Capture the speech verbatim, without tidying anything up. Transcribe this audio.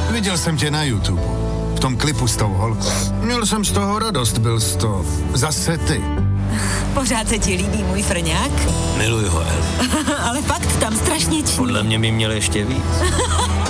Viděl jsem tě na YouTube. V tom klipu s tou holkou. Měl jsem z toho radost, byl z to zase ty. Pořád se ti líbí můj frňák? Miluju ho, El. Ale fakt, tam strašně ční. Podle mě by měl ještě víc.